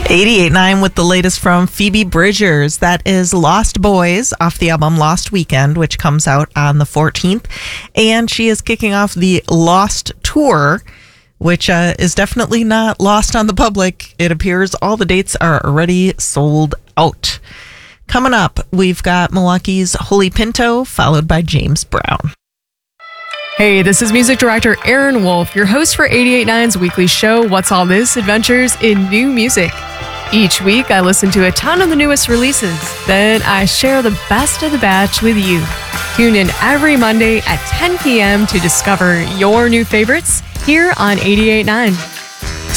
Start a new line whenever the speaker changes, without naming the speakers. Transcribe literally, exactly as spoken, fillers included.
eighty-eight point nine with the latest from Phoebe Bridgers. That is Lost Boys off the album Lost Weekend, which comes out on the fourteenth. And she is kicking off the Lost Tour, which uh, is definitely not lost on the public. It appears all the dates are already sold out. Coming up, we've got Milwaukee's Holy Pinto, followed by James Brown.
Hey, this is music director Aaron Wolf, your host for eighty-eight point nine's weekly show, What's All This? Adventures in New Music. Each week, I listen to a ton of the newest releases. Then I share the best of the batch with you. Tune in every Monday at ten p.m. to discover your new favorites here on eighty-eight point nine.